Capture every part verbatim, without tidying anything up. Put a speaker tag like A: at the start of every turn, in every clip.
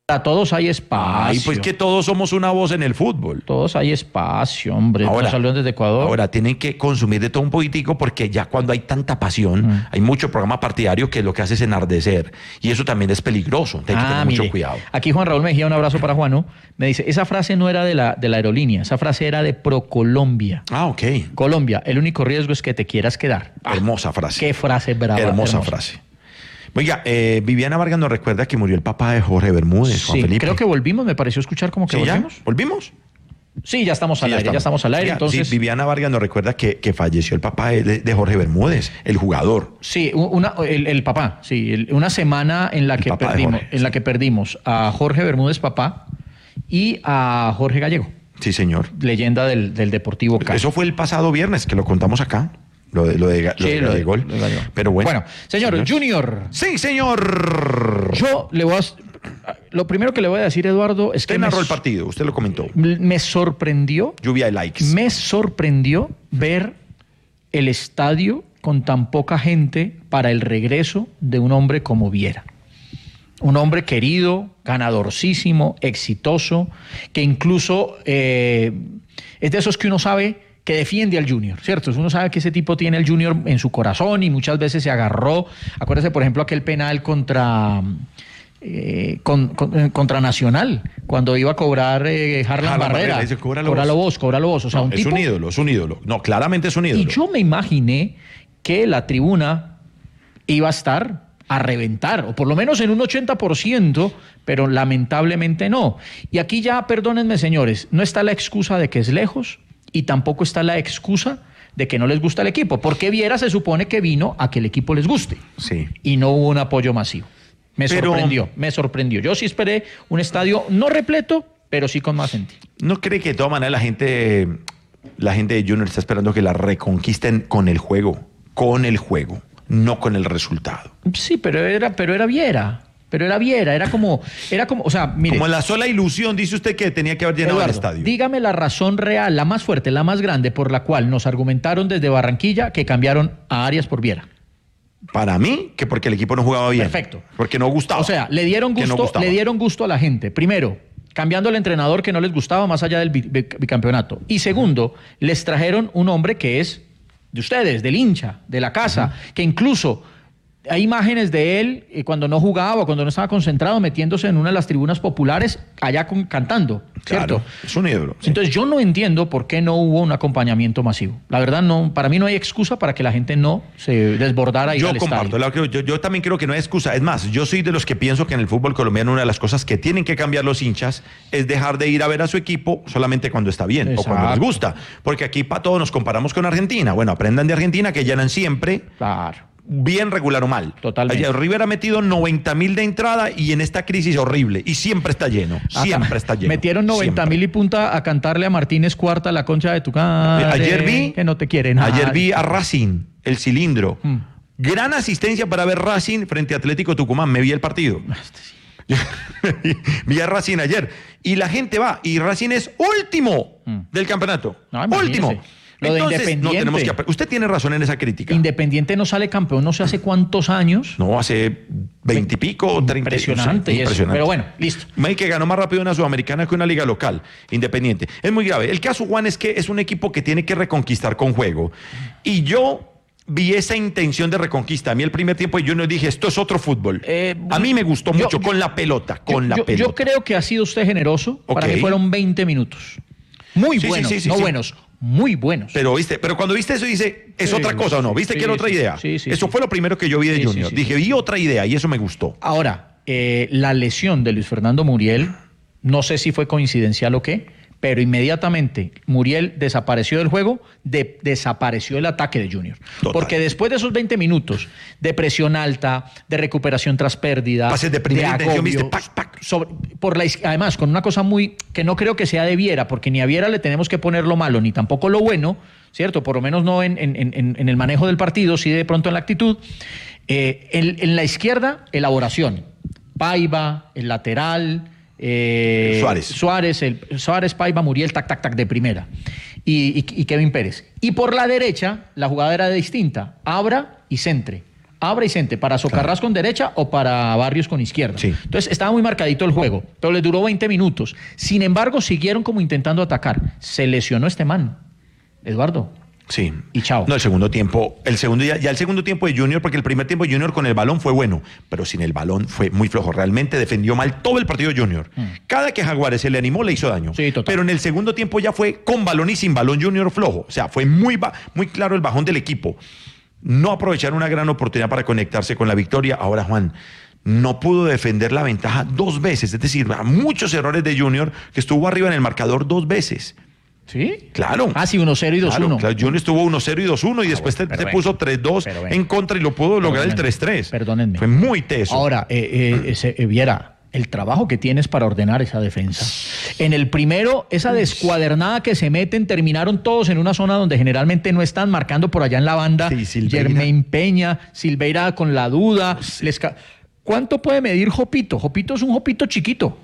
A: Para todos hay espacio.
B: Ay, pues que todos somos una voz en el fútbol.
A: Todos hay espacio, hombre.
B: Ahora,
A: saludos desde Ecuador.
B: Ahora tienen que consumir de todo un poquitico porque ya cuando hay tanta pasión, mm. hay mucho programa partidario que lo que hace es enardecer. Y eso también es peligroso. Hay que
A: ah,
B: tener
A: mire,
B: mucho cuidado.
A: Aquí Juan Raúl Mejía, un abrazo para Juano. Me dice, esa frase no era de la, de la aerolínea, esa frase era de Procolombia.
B: Ah, ok.
A: Colombia, el único riesgo es que te quieras quedar.
B: Ah, hermosa frase.
A: Qué frase brava.
B: Hermosa, hermosa. frase. Oiga, eh, Viviana Vargas nos recuerda que murió el papá de Jorge Bermúdez, Juan
A: sí,
B: Felipe.
A: Creo que volvimos, me pareció escuchar como que
B: ¿Sí,
A: volvimos.
B: ¿Ya? ¿Volvimos?
A: Sí, ya estamos al
B: sí, ya
A: aire,
B: estamos.
A: ya estamos al aire.
B: Ya,
A: entonces...
B: Sí, Viviana Vargas nos recuerda que, que falleció el papá de, de Jorge Bermúdez, el jugador.
A: Sí, una, el, el papá, sí, el, una semana en la, que perdimos, Jorge, en sí. la que perdimos a Jorge Bermúdez, papá, y a Jorge Gallego.
B: Sí, señor.
A: Leyenda del, del Deportivo Cali.
B: Eso fue el pasado viernes, que lo contamos acá. Lo de, lo de, lo
A: sí,
B: de,
A: lo
B: de
A: de
B: gol.
A: Lo de
B: Pero bueno.
A: Bueno, señor, señor Junior.
B: Sí, señor.
A: Yo le voy a... Lo primero que le voy a decir, Eduardo, es
B: usted
A: que...
B: Usted narró
A: me,
B: el partido, usted lo comentó.
A: Me sorprendió...
B: Lluvia de likes.
A: Me sorprendió ver el estadio con tan poca gente para el regreso de un hombre como Viera. Un hombre querido, ganadorcísimo, exitoso, que incluso eh, es de esos que uno sabe... que defiende al Junior, ¿cierto? Uno sabe que ese tipo tiene al Junior en su corazón y muchas veces se agarró. Acuérdese, por ejemplo, aquel penal contra, eh, con, con, contra Nacional, cuando iba a cobrar eh, Harlan, Harlan Barrera.
B: Barrera dice, cóbralo,
A: cóbralo vos, cóbralo vos. O sea,
B: no,
A: un
B: es
A: tipo...
B: un ídolo, es un ídolo. No, claramente es un ídolo.
A: Y yo me imaginé que la tribuna iba a estar a reventar, o por lo menos en un ochenta por ciento, pero lamentablemente no. Y aquí ya, perdónenme, señores, no está la excusa de que es lejos, y tampoco está la excusa de que no les gusta el equipo, porque Viera se supone que vino a que el equipo les guste.
B: Sí.
A: Y no hubo un apoyo masivo. Me
B: pero,
A: sorprendió, me sorprendió. Yo sí esperé un estadio no repleto, pero sí con más gente.
B: ¿No cree que de todas maneras la gente, la gente de Junior está esperando que la reconquisten con el juego? Con el juego, no con el resultado.
A: Sí, pero era, pero era Viera. Pero era Viera, era como, era como, o sea, mire.
B: Como la sola ilusión, dice usted que tenía que haber llenado
A: Eduardo,
B: el estadio.
A: Dígame la razón real, la más fuerte, la más grande, por la cual nos argumentaron desde Barranquilla que cambiaron a Arias por Viera.
B: Para mí, que porque el equipo no jugaba bien.
A: Perfecto.
B: Porque no gustaba.
A: O sea, le dieron gusto, no le dieron gusto a la gente. Primero, cambiando al entrenador que no les gustaba más allá del bicampeonato. Y segundo, les trajeron un hombre que es de ustedes, del hincha, de la casa, uh-huh. que incluso... Hay imágenes de él eh, cuando no jugaba, cuando no estaba concentrado, metiéndose en una de las tribunas populares, allá con, cantando, ¿cierto?
B: Claro, es un ídolo. Sí.
A: Entonces yo no entiendo por qué no hubo un acompañamiento masivo. La verdad, no, para mí no hay excusa para que la gente no se desbordara y
B: Yo comparto, la, yo, yo también creo que no hay excusa. Es más, yo soy de los que pienso que en el fútbol colombiano una de las cosas que tienen que cambiar los hinchas es dejar de ir a ver a su equipo solamente cuando está bien. Exacto. O cuando les gusta. Porque aquí para todos nos comparamos con Argentina. Bueno, aprendan de Argentina que llenan siempre.
A: Claro.
B: Bien regular o mal.
A: Totalmente.
B: Ayer River ha metido noventa mil de entrada y en esta crisis horrible. Y siempre está lleno. Siempre Acá, está lleno.
A: Metieron noventa mil y punta a cantarle a Martínez Cuarta la concha de tu cara.
B: Ayer vi.
A: Que no te quieren.
B: Ayer vi a Racing, el cilindro. Hmm. Gran asistencia para ver Racing frente a Atlético Tucumán. Me vi el partido. Vi a Racing ayer. Y la gente va. Y Racing es último hmm. del campeonato. No, último.
A: Lo
B: Entonces,
A: de Independiente.
B: No tenemos que, usted tiene razón en esa crítica.
A: Independiente no sale campeón no sé hace cuántos años.
B: No, hace veintipico, treinta.
A: Impresionante, sí, impresionante. Pero bueno, listo.
B: May que ganó más rápido una sudamericana que una liga local, Independiente. Es muy grave. El caso, Juan, es que es un equipo que tiene que reconquistar con juego. Y yo vi esa intención de reconquista. A mí el primer tiempo yo no dije, esto es otro fútbol. Eh, a mí me gustó yo, mucho yo, con la pelota, con
A: yo,
B: la
A: yo,
B: pelota.
A: Yo creo que ha sido usted generoso. Okay. Para mí fueron veinte minutos. Muy sí, buenos, sí, sí, no sí. buenos, muy buenos.
B: Pero viste, pero cuando viste eso dice, ¿es sí, otra cosa o no? ¿Viste sí, que era otra idea?
A: Sí, sí,
B: eso
A: sí.
B: fue lo primero que yo vi de
A: sí,
B: Junior.
A: Sí, sí,
B: dije,
A: sí.
B: vi otra idea y eso me gustó.
A: Ahora, eh, la lesión de Luis Fernando Muriel, no sé si fue coincidencial o qué, pero inmediatamente Muriel desapareció del juego, de, desapareció el ataque de Junior. Total. Porque después de esos veinte minutos de presión alta, de recuperación tras pérdida,
B: pases de primera intención, viste, pac, pac.
A: Sobre, por la, además con una cosa muy que no creo que sea de Viera, porque ni a Viera le tenemos que poner lo malo, ni tampoco lo bueno, ¿cierto? Por lo menos no en, en, en, en el manejo del partido, sí de pronto en la actitud. Eh, en, en la izquierda, elaboración. Paiva, el lateral... Eh,
B: Suárez.
A: Suárez, el, Suárez, Paiva, Muriel, tac, tac, tac, de primera. Y, y, y Kevin Pérez. Y por la derecha, la jugada era distinta. Abra y centre. Abra y Cente, ¿para Socarrás claro. con derecha o para Barrios con izquierda?
B: Sí.
A: Entonces estaba muy marcadito el juego, pero les duró veinte minutos. Sin embargo, siguieron como intentando atacar. Se lesionó este man, Eduardo.
B: Sí.
A: Y chao.
B: No, el segundo tiempo, el segundo ya, ya el segundo tiempo de Junior, porque el primer tiempo de Junior con el balón fue bueno, pero sin el balón fue muy flojo. Realmente defendió mal todo el partido de Junior. Mm. Cada que Jaguares se le animó le hizo daño.
A: Sí, total.
B: Pero en el segundo tiempo ya fue con balón y sin balón Junior flojo. O sea, fue muy, muy claro el bajón del equipo. No aprovecharon una gran oportunidad para conectarse con la victoria. Ahora, Juan, no pudo defender la ventaja dos veces. Es decir, muchos errores de Junior, que estuvo arriba en el marcador dos veces.
A: ¿Sí?
B: Claro.
A: Ah, sí, uno cero y dos uno.
B: Claro, claro, Junior estuvo uno cero y dos uno y ah, después bueno, te, te puso tres dos en contra y lo pudo lograr el tres tres.
A: Perdónenme.
B: Fue muy teso.
A: Ahora, eh, eh, ese, eh, Viera, el trabajo que tienes para ordenar esa defensa. En el primero, esa descuadernada que se meten, terminaron todos en una zona donde generalmente no están, marcando por allá en la banda.
B: Sí,
A: Germain Peña, Silveira con la duda. Sí. Les ca- ¿Cuánto puede medir Jopito? Jopito es un Jopito chiquito.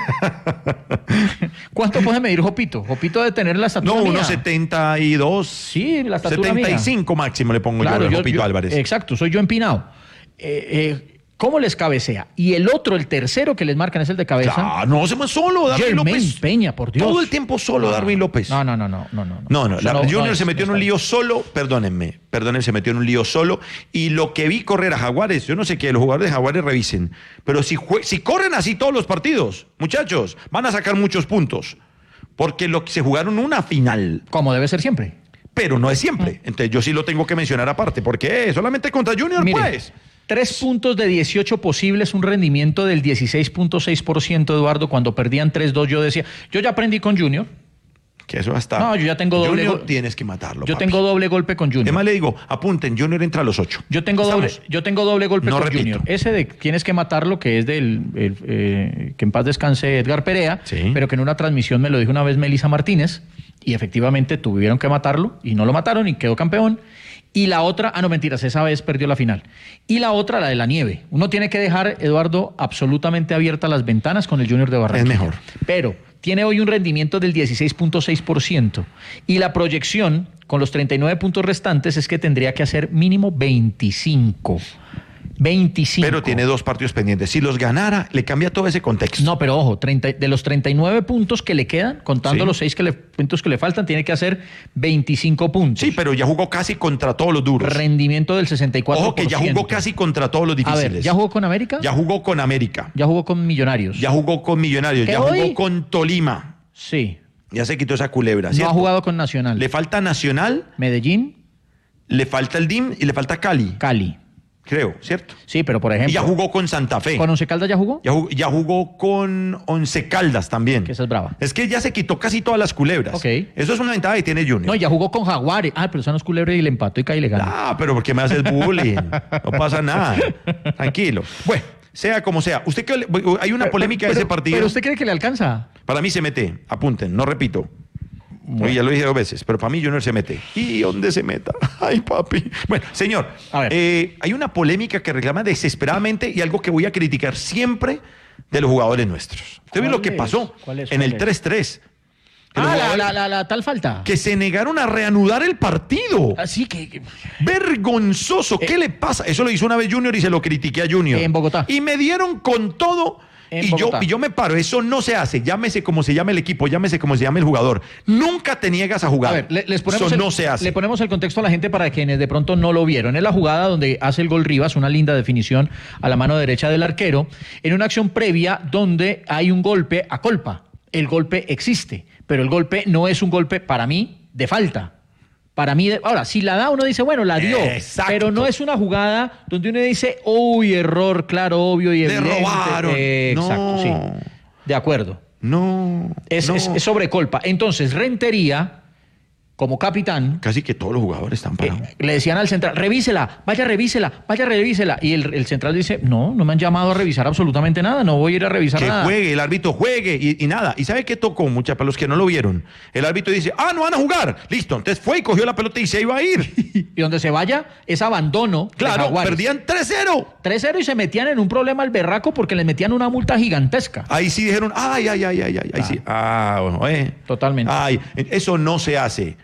A: ¿Cuánto puede medir Jopito? Jopito debe tener la estatura
B: No,
A: mía.
B: unos setenta y dos.
A: Sí, la estatura
B: setenta y cinco
A: mía.
B: Máximo le pongo
A: claro,
B: yo a
A: yo,
B: Jopito
A: yo,
B: Álvarez.
A: Exacto, soy yo empinado. Eh, eh, ¿Cómo les cabecea? Y el otro, el tercero que les marcan es el de cabeza.
B: Ah, no, se solo Darwin
A: Germain
B: López.
A: Peña, por Dios.
B: Todo el tiempo solo
A: no,
B: Darwin López.
A: No, no, no, no, no, no.
B: No, no, la,
A: no
B: Junior
A: no,
B: se metió
A: no
B: en un lío solo, perdónenme, perdónenme, se metió en un lío solo. Y lo que vi correr a Jaguares, yo no sé qué, los jugadores de Jaguares revisen, pero si, si corren así todos los partidos, muchachos, van a sacar muchos puntos. Porque lo, se jugaron una final.
A: Como debe ser siempre.
B: Pero no es siempre. Entonces yo sí lo tengo que mencionar aparte. Porque eh, solamente contra Junior, Mire, pues.
A: Tres puntos de dieciocho posibles, un rendimiento del dieciséis punto seis por ciento, Eduardo. Cuando perdían tres dos, yo decía, yo ya aprendí con Junior.
B: Que eso hasta.
A: No, yo ya tengo doble
B: Junior tienes que matarlo.
A: Yo
B: papi.
A: tengo doble golpe con Junior.
B: Además le digo, apunten, Junior entra a los ocho.
A: Yo tengo doble, yo tengo doble golpe
B: no
A: con
B: repito.
A: Junior. Ese de tienes que matarlo, que es del el, eh, que en paz descanse Edgar Perea,
B: sí.
A: pero que en una transmisión me lo dijo una vez Melissa Martínez, y efectivamente tuvieron que matarlo, y no lo mataron, y quedó campeón. Y la otra, ah, no, mentiras, esa vez perdió la final. Y la otra, la de la nieve. Uno tiene que dejar, Eduardo, absolutamente abiertas las ventanas con el Junior de Barranquilla.
B: Es mejor.
A: Pero tiene hoy un rendimiento del dieciséis punto seis por ciento. Y la proyección, con los treinta y nueve puntos restantes, es que tendría que hacer mínimo veinticinco. veinticinco.
B: Pero tiene dos partidos pendientes. Si los ganara, le cambia todo ese contexto.
A: No, pero ojo, treinta, de los treinta y nueve puntos que le quedan, contando
B: sí.
A: los seis que le, puntos que le faltan, tiene que hacer veinticinco puntos.
B: Sí, pero ya jugó casi contra todos los duros.
A: Rendimiento del sesenta y cuatro por ciento.
B: Ojo que ya jugó casi contra todos los difíciles.
A: A ver, ¿ya jugó con América?
B: Ya jugó con América.
A: Ya jugó con Millonarios.
B: Ya jugó con Millonarios. Ya
A: hoy?
B: jugó con Tolima.
A: Sí.
B: Ya se quitó esa culebra.
A: No
B: ¿cierto?
A: ha jugado con Nacional.
B: Le falta Nacional.
A: Medellín.
B: Le falta el D I M y le falta Cali.
A: Cali.
B: Creo, ¿cierto?
A: Sí, pero por ejemplo.
B: Y ya jugó con Santa Fe.
A: ¿Con Once Caldas ya jugó?
B: Ya jugó, ya jugó con Once Caldas también.
A: Que esa es brava.
B: Es que ya se quitó casi todas las culebras.
A: Ok.
B: Eso es una ventaja que tiene Junior.
A: No, ya jugó con Jaguares. Ah, pero eso no es culebra y le empató y cae ilegal.
B: Ah, pero ¿por qué me haces bullying? No pasa nada. Tranquilo. Bueno, sea como sea. Usted que hay una polémica
A: pero,
B: de ese partido.
A: ¿Pero usted cree que le alcanza?
B: Para mí se mete. Apunten, no repito. Bueno. Ya lo dije dos veces, pero para mí Junior se mete. ¿Y dónde se meta? Ay, papi. Bueno, señor,
A: a ver.
B: Eh, hay una polémica que reclama desesperadamente y algo que voy a criticar siempre de los jugadores nuestros. ¿Usted vio lo que pasó
A: ¿Cuál es?
B: en
A: ¿Cuál
B: el tres tres?
A: Ah, la, la, la, la tal falta.
B: Que se negaron a reanudar el partido.
A: Así que, que...
B: Vergonzoso. ¿Qué eh, le pasa? Eso lo hizo una vez Junior y se lo critiqué a Junior.
A: En Bogotá.
B: Y me dieron con todo. Y yo, y yo me paro, eso no se hace, llámese como se llame el equipo, llámese como se llame el jugador. Nunca te niegas a jugar.
A: A ver, le, les ponemos
B: eso
A: el,
B: no se hace.
A: Le ponemos el contexto a la gente para quienes de pronto no lo vieron. Es la jugada donde hace el gol Rivas, una linda definición a la mano derecha del arquero, en una acción previa donde hay un golpe a colpa. El golpe existe, pero el golpe no es un golpe, para mí, de falta. Para mí, ahora, si la da, uno dice, bueno, la dio.
B: Exacto.
A: Pero no es una jugada donde uno dice, uy, error, claro, obvio y evidente.
B: Le robaron.
A: Eh, exacto,
B: no.
A: sí. De acuerdo.
B: No.
A: Es,
B: no.
A: es, es sobre colpa. Entonces, Rentería, como capitán...
B: Casi que todos los jugadores están parados.
A: Eh, le decían al central, revísela, vaya, revísela, vaya, revísela. Y el, el central dice, no, no me han llamado a revisar absolutamente nada, no voy a ir a revisar
B: que
A: nada.
B: Que juegue, el árbitro juegue y, y nada. ¿Y sabe qué tocó, muchachos? Para los que no lo vieron. El árbitro dice, ah, no van a jugar. Listo. Entonces fue y cogió la pelota y se iba a ir.
A: Y donde se vaya es abandono.
B: Claro, perdían tres cero.
A: tres cero y se metían en un problema al berraco porque les metían una multa gigantesca.
B: Ahí sí dijeron, ay, ay, ay, ay, ay. Ahí
A: ah.
B: sí. Ah, bueno, eh.
A: Totalmente.
B: Ay, eso no se hace. Hmm.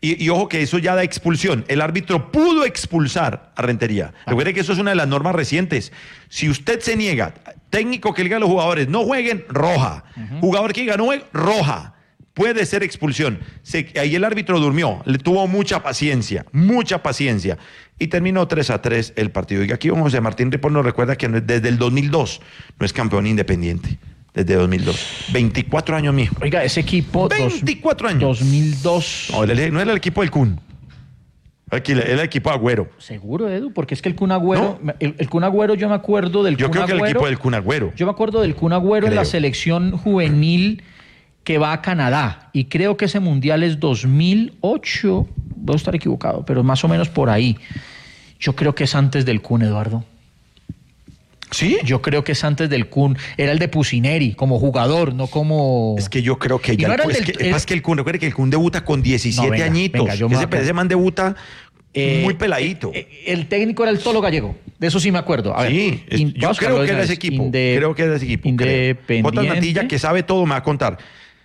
B: Y, y ojo que eso ya da expulsión. El árbitro pudo expulsar a Rentería. Ah. Recuerde que eso es una de las normas recientes. Si usted se niega, técnico que diga a los jugadores, no jueguen, roja. Uh-huh. Jugador que diga, no jueguen, roja. Puede ser expulsión. Se, ahí el árbitro durmió, le tuvo mucha paciencia, mucha paciencia. Y terminó tres a tres el partido. Y aquí don José Martín Ripoll nos recuerda que desde el dos mil dos no es campeón Independiente. Desde dos mil dos. veinticuatro años, mijo.
A: Oiga, ese equipo...
B: veinticuatro años.
A: dos mil dos.
B: No, él, no era el equipo del Kun. Aquí, era el equipo Agüero.
A: Seguro, Edu, porque es que el Kun Agüero... ¿No? El, el Kun Agüero, yo me acuerdo del
B: yo
A: Kun Agüero.
B: Yo creo que el equipo del Kun Agüero.
A: Yo me acuerdo del Kun Agüero en la selección juvenil que va a Canadá. Y creo que ese mundial es dos mil ocho. Debo estar equivocado, pero más o menos por ahí. Yo creo que es antes del Kun, Eduardo.
B: ¿Sí?
A: Yo creo que es antes del Kun. Era el de Pusineri, como jugador, no como...
B: Es que yo creo que ya... No el, el, es que, el, es que el Kun, recuerde que el Kun debuta con diecisiete no, venga, añitos. Venga, yo ese, ese man debuta eh, muy peladito.
A: Eh, el técnico era el Tolo Gallego. De eso sí me acuerdo. A
B: sí,
A: ver,
B: es, yo creo que era ese equipo. Inde, creo que era ese equipo.
A: Independiente.
B: J. Mantilla, que sabe todo, me va a contar.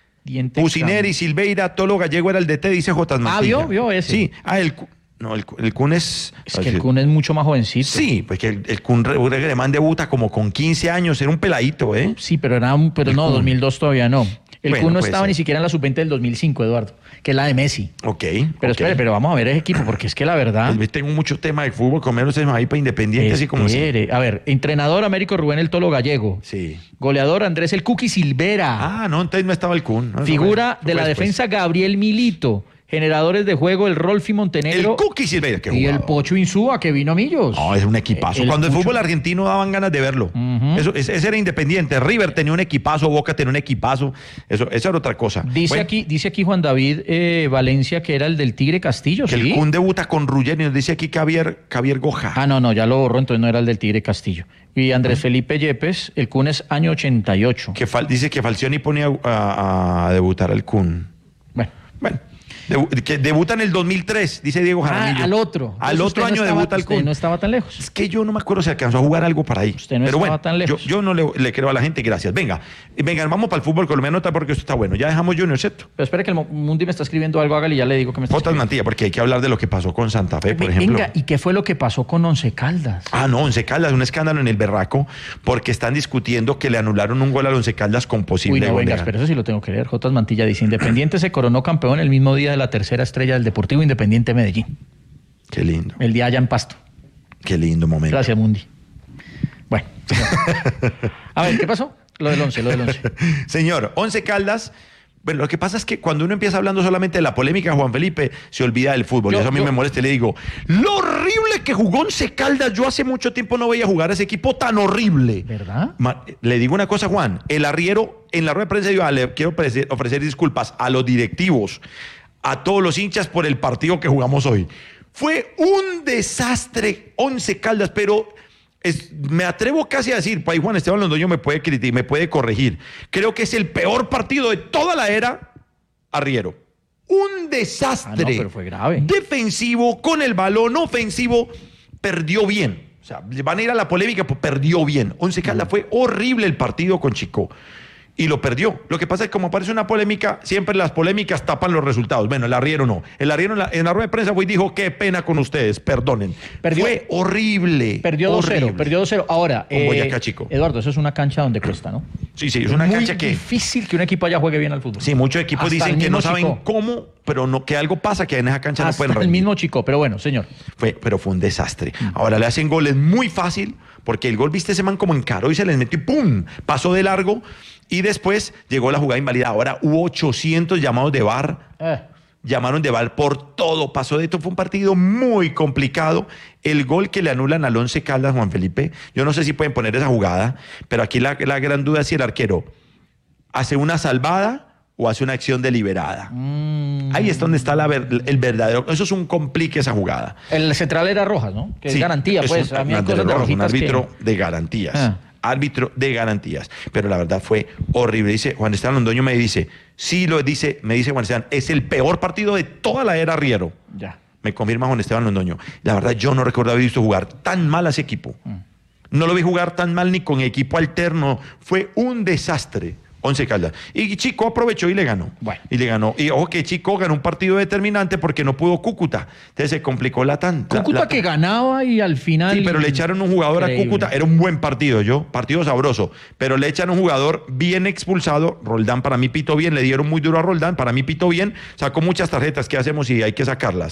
B: Pusineri, Silveira, Tolo Gallego era el D T, dice J. Mantilla.
A: Ah, ¿vio? ¿Vio ese?
B: Sí. Ah, el... No, el, el Kun es...
A: Es que el Kun es mucho más jovencito.
B: Sí, pues que el, el Kun Reman debuta como con quince años, era un peladito, ¿eh?
A: Sí, pero era un, pero el no, Kun. dos mil dos todavía no. El bueno, Kun no estaba ser. Ni siquiera en la sub veinte del dos mil cinco, Eduardo, que es la de Messi.
B: Ok.
A: Pero
B: okay.
A: espere, pero vamos a ver ese equipo, porque es que la verdad...
B: Pues tengo mucho tema de fútbol, con menos ahí para Independiente, así como así.
A: A ver, entrenador Américo Rubén el Tolo Gallego.
B: Sí.
A: Goleador Andrés el Cookie Silvera.
B: Ah, no, entonces no estaba el Kun. No,
A: Figura
B: no, no,
A: de la
B: después.
A: defensa Gabriel Milito. Generadores de juego, el Rolfi Montenegro.
B: El Cookie Silveira, que
A: y el Pocho Insúa, que vino a Millos.
B: No, es un equipazo. El Cuando Pucho. El fútbol argentino daban ganas de verlo. Uh-huh. Eso, ese, ese era Independiente. River tenía un equipazo, Boca tenía un equipazo. Eso, eso era otra cosa.
A: Dice, bueno, aquí, dice aquí Juan David eh, Valencia, que era el del Tigre Castillo,
B: que
A: ¿sí?
B: El Kun debuta con Ruggeri, nos dice aquí Javier, Javier Goja.
A: Ah, no, no, ya lo borró, entonces no era el del Tigre Castillo. Y Andrés uh-huh. Felipe Yepes, el Kun es año ochenta y ocho.
B: Que fal, dice que Falcioni pone a, a, a debutar al Kun.
A: Bueno.
B: Bueno. De, que debuta en el dos mil tres, dice Diego Jaramillo.
A: Ah, al otro.
B: Al Entonces otro año no estaba, debuta el Kun.
A: no estaba tan lejos.
B: Es que yo no me acuerdo si alcanzó a jugar algo para ahí.
A: Usted no
B: Pero
A: estaba
B: bueno,
A: tan lejos.
B: Yo, yo no le, le creo a la gente, gracias. Venga, venga, vamos para el fútbol colombiano porque esto está bueno. Ya dejamos Junior, ¿cierto?
A: Pero espere que el Mundi me está escribiendo algo, hágale y ya le digo que me está
B: Jotas Mantilla, porque hay que hablar de lo que pasó con Santa Fe, por venga, ejemplo.
A: Venga, ¿y qué fue lo que pasó con Once Caldas?
B: Ah, no, Once Caldas, un escándalo en el Berraco, porque están discutiendo que le anularon un gol al Once Caldas con posible
A: Uy, no, venga, pero eso sí lo tengo que leer. Jotas Mantilla dice, Independiente se coronó campeón el mismo día de la tercera estrella del Deportivo Independiente Medellín.
B: Qué lindo.
A: El día allá en Pasto.
B: Qué lindo momento.
A: Gracias, Mundi. Bueno. A ver, ¿qué pasó? Lo del once, lo del once.
B: Señor, Once Caldas. Bueno, lo que pasa es que cuando uno empieza hablando solamente de la polémica, Juan Felipe, se olvida del fútbol. Yo, y eso a mí yo, me molesta. Le digo, lo horrible que jugó Once Caldas. Yo hace mucho tiempo no veía jugar a ese equipo tan horrible.
A: ¿Verdad?
B: Ma, le digo una cosa, Juan. El arriero, en la rueda de prensa, yo le quiero ofrecer, ofrecer disculpas a los directivos, a todos los hinchas por el partido que jugamos hoy. Fue un desastre Once Caldas, pero es, me atrevo casi a decir, pues Juan Esteban Londoño me puede criticar, me puede corregir. Creo que es el peor partido de toda la era arriero. Un desastre.
A: Ah, no, pero fue grave.
B: Defensivo, con el balón, ofensivo, perdió bien. O sea, van a ir a la polémica, pues perdió bien. Once Caldas uh-huh. fue horrible el partido con Chico. Y lo perdió. Lo que pasa es que como aparece una polémica, siempre las polémicas tapan los resultados. Bueno, el arriero no. El arriero en la, en la rueda de prensa fue y dijo, qué pena con ustedes, perdonen.
A: Perdió,
B: fue horrible.
A: Perdió dos cero, perdió dos cero. Ahora,
B: con Boyacá eh, Chico.
A: Eduardo, eso es una cancha donde cuesta, ¿no?
B: Sí, sí, es una
A: muy
B: cancha que...
A: Es difícil que un equipo allá juegue bien al fútbol.
B: Sí, muchos equipos
A: Hasta
B: dicen que no saben
A: Chico.
B: cómo, pero no, que algo pasa, que en esa cancha
A: Hasta
B: no pueden rendir.
A: el mismo Chico, pero bueno, señor.
B: Fue, pero fue un desastre. Mm. Ahora le hacen goles muy fácil, porque el gol, viste, ese man como encaró y se les metió y ¡pum! Pasó de largo. Y después llegó la jugada invalidada. Ahora hubo ochocientos llamados de V A R. Eh. Llamaron de V A R por todo. Pasó de esto. Fue un partido muy complicado. El gol que le anulan al Once Caldas, Juan Felipe. Yo no sé si pueden poner esa jugada, pero aquí la, la gran duda es si el arquero hace una salvada o hace una acción deliberada. Mm. Ahí es donde está la ver, el verdadero... Eso es un complique esa jugada.
A: El central era Rojas, ¿no? Que sí, es garantía, pues.
B: Es un, a mí hay cosas de Rojas, un árbitro que... de garantías. Ah. Árbitro de garantías, pero la verdad fue horrible. Dice Juan Esteban Londoño, me dice, sí lo dice, me dice Juan Esteban, es el peor partido de toda la era Riero.
A: Ya.
B: Me confirma Juan Esteban Londoño. La verdad, yo no recuerdo haber visto jugar tan mal a ese equipo. Mm. No lo vi jugar tan mal ni con equipo alterno. Fue un desastre, Once Caldas. Y Chico aprovechó y le ganó.
A: Bueno.
B: Y le ganó. Y ojo que Chico ganó un partido determinante porque no pudo Cúcuta. Entonces se complicó la tanta.
A: Cúcuta
B: la,
A: que ganaba y al final...
B: Sí, pero le echaron un jugador
A: Increíble.
B: a Cúcuta. Era un buen partido, yo. Partido sabroso. Pero le echan un jugador bien expulsado. Roldán para mí pitó bien. Le dieron muy duro a Roldán. Para mí pitó bien. Sacó muchas tarjetas. ¿Qué hacemos y hay que sacarlas?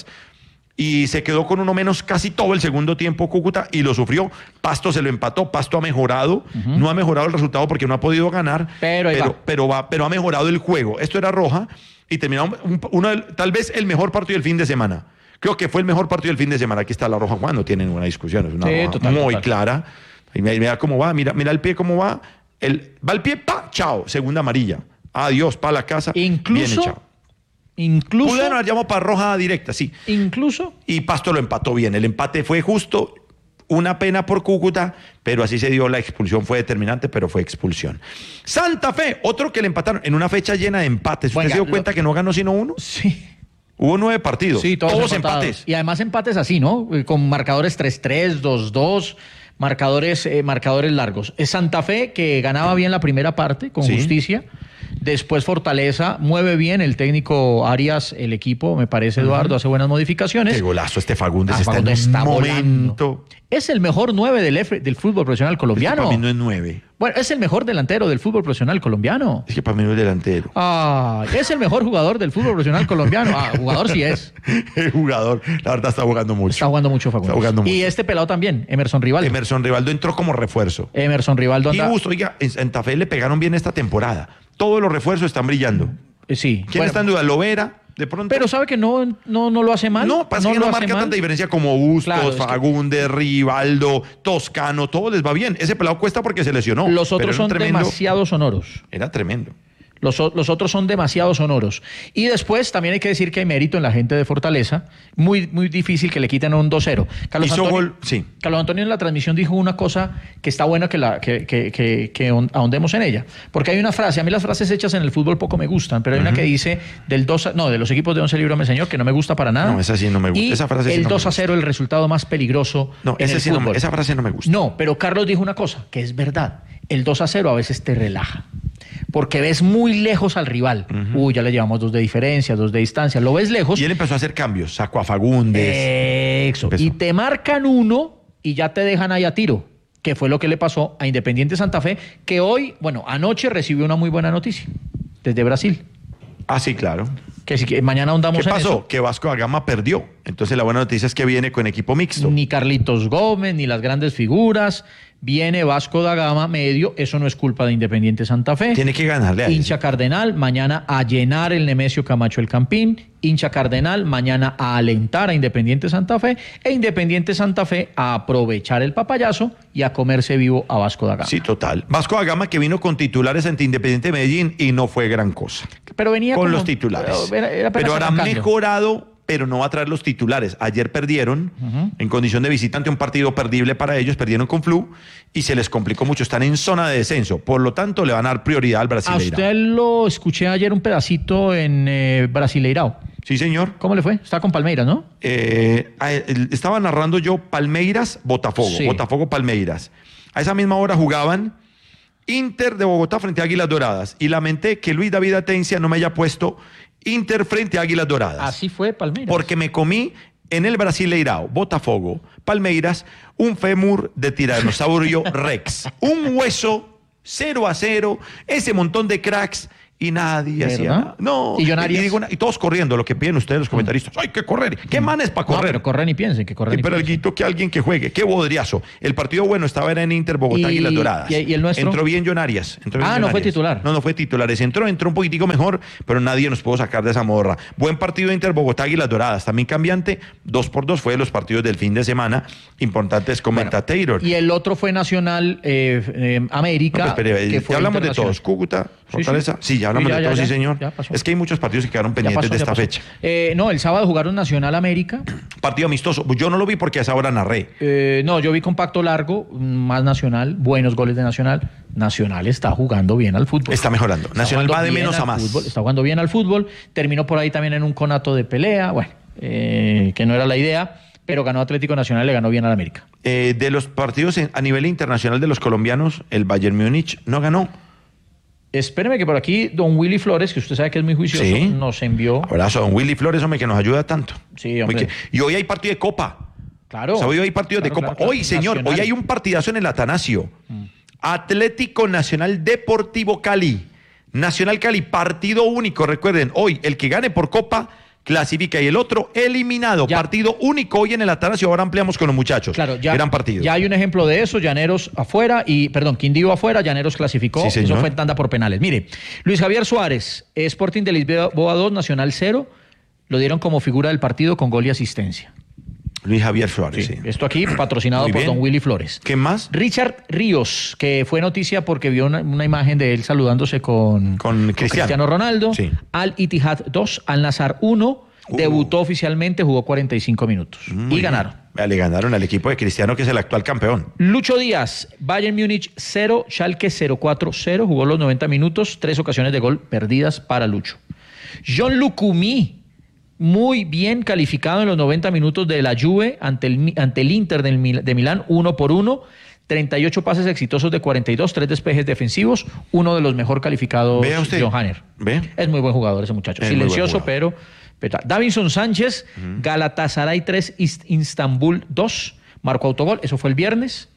B: Y se quedó con uno menos casi todo el segundo tiempo Cúcuta y lo sufrió. Pasto se lo empató, Pasto ha mejorado, uh-huh. no ha mejorado el resultado porque no ha podido ganar,
A: pero,
B: pero,
A: va.
B: pero, va, pero ha mejorado el juego. Esto era roja y terminó un, uno del, tal vez el mejor partido del fin de semana. Creo que fue el mejor partido del fin de semana. Aquí está la roja, Juan, no tienen ninguna discusión, es una sí, roja total, muy total. clara. Y mira, mira cómo va, mira, mira el pie cómo va. El, va el pie, pa, chao, segunda amarilla. Adiós, pa la casa.
A: Incluso...
B: Viene, chao.
A: Incluso.
B: Pudo haber llamado para roja directa, sí.
A: Incluso.
B: Y Pasto lo empató bien. El empate fue justo. Una pena por Cúcuta, pero así se dio. La expulsión fue determinante, pero fue expulsión. Santa Fe, otro que le empataron en una fecha llena de empates. ¿Usted Venga, se dio cuenta lo... que no ganó sino uno?
A: Sí.
B: Hubo nueve partidos.
A: Sí, todos,
B: todos
A: empates. Y además empates así, ¿no? Con marcadores tres tres, dos dos. Marcadores, eh, marcadores largos. Es Santa Fe que ganaba bien la primera parte con sí. justicia. Después Fortaleza mueve bien el técnico Arias, el equipo, me parece, Eduardo, uh-huh. hace buenas modificaciones.
B: Qué golazo este Fagundes,
A: ah,
B: está
A: Fagundes
B: en un
A: está
B: momento.
A: Volando. Es el mejor nueve del, F, del fútbol profesional colombiano.
B: Es que para mí no es nueve.
A: Bueno, es el mejor delantero del fútbol profesional colombiano.
B: Es que para mí no es delantero.
A: Ah, es el mejor jugador del fútbol profesional colombiano. Ah, jugador sí es.
B: El jugador, la verdad está jugando mucho.
A: Está jugando mucho Fagundes.
B: Está jugando mucho.
A: Y este pelado también, Emerson Rivaldo.
B: Emerson Rivaldo entró como refuerzo.
A: Emerson Rivaldo anda...
B: Y justo, oiga, en Santa Fe le pegaron bien esta temporada. Todos los refuerzos están brillando.
A: Sí.
B: ¿Quién
A: bueno,
B: está en duda? ¿Lovera? De pronto.
A: Pero sabe que no, no, no lo hace mal.
B: No, pasa
A: no
B: que no marca
A: mal.
B: tanta diferencia como Bustos,
A: claro,
B: Fagundes, que... Rivaldo, Toscano, todo les va bien. Ese pelado cuesta porque se lesionó.
A: Los otros son tremendo... demasiado sonoros.
B: Era tremendo.
A: Los, los otros son demasiado sonoros. Y después también hay que decir que hay mérito en la gente de Fortaleza. Muy, muy difícil que le quiten un dos cero. Carlos
B: Hizo
A: Antonio,
B: gol, sí.
A: Carlos Antonio en la transmisión dijo una cosa que está buena que, la, que, que, que, que ahondemos en ella. Porque hay una frase, a mí las frases hechas en el fútbol poco me gustan, pero hay uh-huh. una que dice del dos a, no, de los equipos de once Líbrame Señor, que no me gusta para nada.
B: No, esa sí no me gusta.
A: Y
B: esa frase sí
A: el
B: no
A: dos a cero, el resultado más peligroso
B: no,
A: en el
B: sí
A: fútbol.
B: No, esa frase no me gusta.
A: No, pero Carlos dijo una cosa, que es verdad. El dos a cero a veces te relaja. Porque ves muy lejos al rival. Uh-huh. Uy, ya le llevamos dos de diferencia, dos de distancia. Lo ves lejos.
B: Y él empezó a hacer cambios. Sacó a Fagundes.
A: Eh, eso. Y te marcan uno y ya te dejan ahí a tiro. Que fue lo que le pasó a Independiente Santa Fe, que hoy, bueno, anoche recibió una muy buena noticia desde Brasil.
B: Ah, sí, claro.
A: Que si que mañana ahondamos
B: ¿Qué
A: en
B: pasó?
A: eso.
B: Que Vasco da Gama perdió. Entonces la buena noticia es que viene con equipo mixto.
A: Ni Carlitos Gómez, ni las grandes figuras. Viene Vasco da Gama medio, eso no es culpa de Independiente Santa Fe.
B: Tiene que ganarle a
A: Hincha Cardenal, mañana a llenar el Nemesio Camacho el Campín. Hincha Cardenal, mañana a alentar a Independiente Santa Fe. E Independiente Santa Fe a aprovechar el papayazo y a comerse vivo a Vasco da Gama.
B: Sí, total. Vasco da Gama que vino con titulares ante Independiente Medellín y no fue gran cosa.
A: Pero venía
B: con
A: como,
B: los titulares.
A: Era, era
B: pero ahora mejorado, pero no va a traer los titulares. Ayer perdieron uh-huh. en condición de visitante, un partido perdible para ellos, perdieron con Flu y se les complicó mucho. Están en zona de descenso, por lo tanto le van a dar prioridad al Brasileirao.
A: A usted lo escuché ayer un pedacito en eh, Brasileirao.
B: Sí, señor.
A: ¿Cómo le fue? Está con Palmeiras, ¿no?
B: Eh, estaba narrando yo Palmeiras, Botafogo. Sí. Botafogo, Palmeiras. A esa misma hora jugaban Inter de Bogotá frente a Águilas Doradas. Y lamenté que Luis David Atencia no me haya puesto Inter frente a Águilas Doradas.
A: Así fue Palmeiras.
B: Porque me comí en el Brasileirao, Botafogo, Palmeiras, un fémur de tiranosaurio Rex. Un hueso cero a cero, ese montón de cracks. Y nadie hacía nada. No.
A: Y,
B: y, digo, y todos corriendo, lo que piden ustedes los comentaristas. ¡Hay que correr! ¿Qué manes para correr? No,
A: pero corren y piensen que corren.
B: Y, pero el guito que alguien que juegue. ¡Qué bodriazo! El partido bueno estaba era en Inter, Bogotá y, Águilas Doradas.
A: ¿Y, y el nuestro?
B: Entró bien John Arias. Entró bien
A: ah,
B: John
A: no
B: Arias.
A: fue titular.
B: No, no fue titular. Entró, entró un poquitico mejor, pero nadie nos pudo sacar de esa morra. Buen partido de Inter, Bogotá, Águilas Doradas. También cambiante. Dos por dos fue de los partidos del fin de semana. Importantes, comenta bueno, Taylor.
A: Y el otro fue Nacional eh, eh, América.
B: No, pues, espere,
A: que fue
B: ya hablamos de todos. Cúcuta, Fortaleza. Sí, sí. sí ya hablamos sí, ya, de todos, ya, sí, señor. Es que hay muchos partidos que quedaron pendientes pasó, de esta fecha.
A: Eh, no, el sábado jugaron Nacional América.
B: Partido amistoso. Yo no lo vi porque a esa hora narré.
A: Eh, no, yo vi compacto largo, más Nacional, buenos goles de Nacional. Nacional está jugando bien al fútbol.
B: Está mejorando. Está Nacional va de menos a más.
A: Fútbol, está jugando bien al fútbol. Terminó por ahí también en un conato de pelea. Bueno, eh, que no era la idea. Pero ganó Atlético Nacional, le ganó bien al América.
B: Eh, de los partidos en, a nivel internacional de los colombianos, el Bayern Múnich no ganó.
A: Espéreme que por aquí don Willy Flores, que usted sabe que es muy juicioso,
B: Sí.
A: nos envió...
B: Abrazo a don Willy Flores, hombre, que nos ayuda tanto.
A: Sí, hombre.
B: Muy que- Y hoy hay partido de Copa.
A: Claro.
B: O sea, hoy hay partidos
A: Claro,
B: de Copa.
A: claro, claro.
B: Hoy, señor,
A: Nacional.
B: hoy hay un partidazo en el Atanasio. Mm. Atlético Nacional Deportivo Cali. Nacional Cali, partido único. Recuerden, hoy el que gane por Copa clasifica y el otro eliminado.
A: Ya.
B: Partido único hoy en el Atanasio. Ahora ampliamos con los muchachos.
A: Claro, ya,
B: Gran partido.
A: ya hay un ejemplo de eso, Llaneros afuera y, perdón, Quindío afuera, Llaneros clasificó,
B: Sí, señor.
A: eso fue en tanda por penales. Mire, Luis Javier Suárez, Sporting de Lisboa dos, Nacional cero, lo dieron como figura del partido con gol y asistencia.
B: Luis Javier Suárez, sí.
A: Esto aquí patrocinado
B: Muy
A: por
B: bien.
A: don Willy Flores.
B: ¿Qué más?
A: Richard Ríos, que fue noticia porque vio una, una imagen de él saludándose con,
B: Con Cristiano.
A: Ronaldo.
B: Sí.
A: Al Ittihad dos, Al Nassr uno,
B: Uh.
A: debutó oficialmente, jugó cuarenta y cinco minutos
B: Muy
A: y
B: bien.
A: ganaron.
B: Le ganaron al equipo de Cristiano, que es el actual campeón.
A: Lucho Díaz, Bayern Múnich cero, Schalke cero cuatro cero, jugó los noventa minutos, tres ocasiones de gol perdidas para Lucho. John Lucumí, muy bien calificado en los noventa minutos de la Juve ante el, ante el Inter del Mil- de Milán, uno por uno, treinta y ocho pases exitosos de cuarenta y dos, tres despejes defensivos, uno de los mejor calificados,
B: Vea usted.
A: John Hanner.
B: ¿Ve?
A: Es muy buen jugador ese muchacho,
B: Es muy buen
A: silencioso,
B: jugador.
A: pero... pero- Davinson Sánchez, uh-huh. Galatasaray tres, Ist- Istanbul dos, marcó autogol, eso fue el viernes.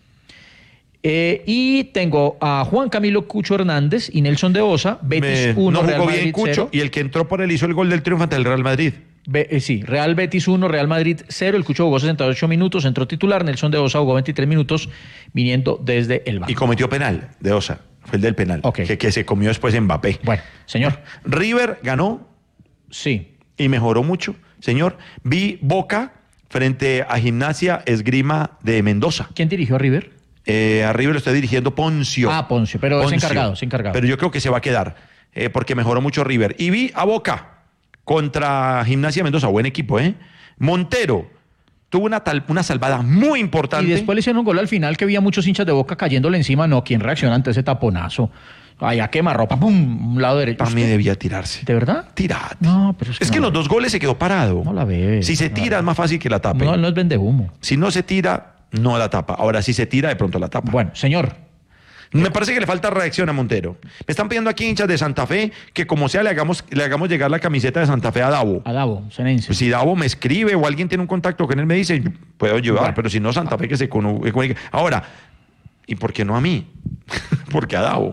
A: Eh, y tengo a Juan Camilo Cucho Hernández y Nelson de Osa, Betis
B: Me-
A: uno,
B: no
A: Real
B: jugó bien
A: Madrid
B: Cucho
A: cero.
B: y el que entró por él hizo el gol del triunfo ante el Real Madrid.
A: Be- eh, sí, Real Betis uno, Real Madrid cero, el Cucho jugó sesenta y ocho minutos, entró titular, Nelson de Osa jugó veintitrés minutos, viniendo desde el banco.
B: Y cometió penal de Osa. Fue el del penal.
A: Ok.
B: Que, que se comió después Mbappé.
A: Bueno, señor,
B: River ganó
A: sí,
B: y mejoró mucho. Señor, vi Boca frente a Gimnasia Esgrima de Mendoza.
A: ¿quién dirigió a River?
B: Eh, a River lo está dirigiendo Poncio.
A: Ah, Poncio, pero es encargado, es encargado.
B: Pero yo creo que se va a quedar, eh, porque mejoró mucho River. Y vi a Boca contra Gimnasia Mendoza. Buen equipo, ¿eh? Montero tuvo una, tal, una salvada muy importante.
A: Y después le hicieron un gol al final que había muchos hinchas de Boca cayéndole encima. No, ¿quién reacciona ante ese taponazo? Ay, a quemarropa, pum, un lado derecho.
B: Para mí
A: ¿Usted?
B: debía tirarse.
A: ¿De verdad?
B: Tirate.
A: No, pero es que
B: Es que
A: no
B: en
A: la-
B: los dos goles se quedó parado.
A: No la ve.
B: Si se
A: No
B: tira
A: la
B: es más fácil que la tape.
A: No, no es vende humo.
B: Si no se tira, no la tapa. Ahora, si se tira, de pronto la tapa.
A: Bueno, señor,
B: Me parece que le falta reacción a Montero. Me están pidiendo aquí hinchas de Santa Fe que como sea le hagamos, le hagamos llegar la camiseta de Santa Fe a Davo.
A: a Davo, Senense.
B: Pues si Davo me escribe o alguien tiene un contacto con él, me dice, yo puedo ayudar,
A: Bueno.
B: pero si no, Santa Fe que se comu- que comunique. Ahora, ¿y por qué no a mí? Porque a Davo.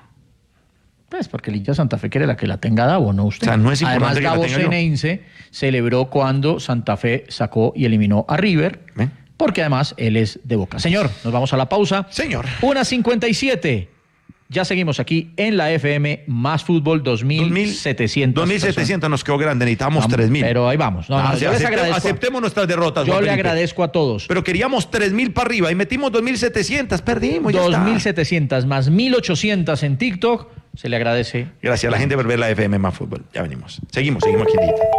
A: Pues porque el hincha de Santa Fe quiere la que la tenga Davo, no usted.
B: O sea, no es importante
A: Además,
B: que la
A: Davo
B: tenga yo.
A: Senense celebró cuando Santa Fe sacó y eliminó a River,
B: ¿Ve?
A: porque además él es de Boca. Señor, nos vamos a la pausa.
B: Señor.
A: una cincuenta y siete. Ya seguimos aquí en la F M Más Fútbol dos mil setecientos.
B: dos mil setecientos nos quedó grande, necesitamos
A: Vamos,
B: tres mil.
A: Pero ahí vamos. No, no,
B: Ah,
A: yo
B: sí,
A: les
B: acepte-
A: agradezco.
B: aceptemos nuestras derrotas.
A: Yo
B: Juan
A: le
B: Felipe.
A: agradezco a todos.
B: Pero queríamos tres mil para arriba y metimos dos mil setecientos, perdimos. ya
A: dos
B: está.
A: mil setecientos más mil ochocientos en TikTok. Se le agradece.
B: Gracias a la gente por ver la F M más fútbol. Ya venimos. Seguimos, seguimos aquí.